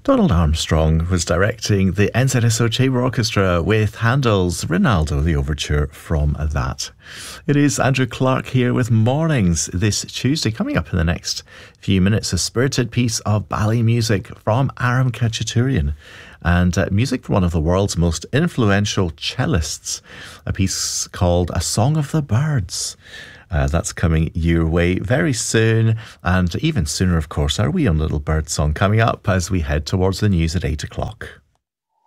Donald Armstrong was directing the NZSO Chamber Orchestra with Handel's Rinaldo, the overture from that. It is Andrew Clark here with Mornings this Tuesday. Coming up in the next few minutes, a spirited piece of ballet music from Aram Khachaturian and music from one of the world's most influential cellists, a piece called A Song of the Birds. That's coming your way very soon, and even sooner, of course, our wee own little bird song coming up as we head towards the news at 8 o'clock.